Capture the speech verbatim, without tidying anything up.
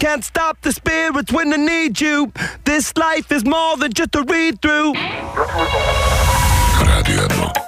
can't stop the spirits when they need you. This life is more than just a read-through. Radio jedno.